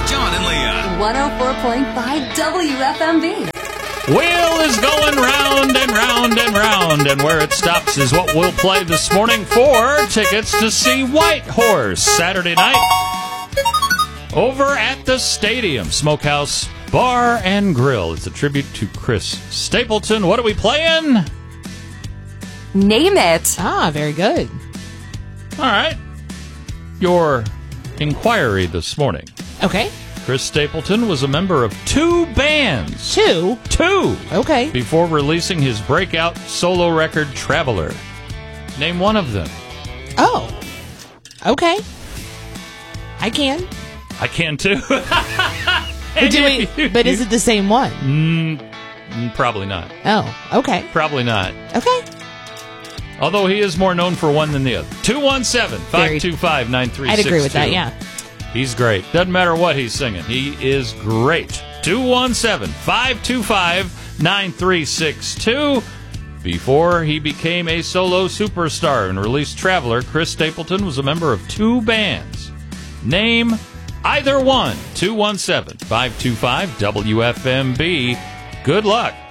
John and Leah. 104.5 WFMB. Wheel is going round and round and round, and where it stops is what we'll play this morning for tickets to see White Horse Saturday night over at the Stadium Smokehouse Bar and Grill. It's a tribute to Chris Stapleton. What are we playing? Name it. Ah, very good. All right. Your inquiry this morning. Okay. Chris Stapleton was a member of 2 bands. 2? 2! Okay. Before releasing his breakout solo record, Traveler. Name one of them. Oh. Okay. I can. I can too. But is it the same one? Probably not. Oh, okay. Probably not. Okay. Although he is more known for one than the other. 217-525-9362. I'd agree with that, yeah. He's great. Doesn't matter what he's singing. He is great. 217-525-9362. Before he became a solo superstar and released Traveler, Chris Stapleton was a member of 2 bands. Name either one. 217-525-WFMB. Good luck.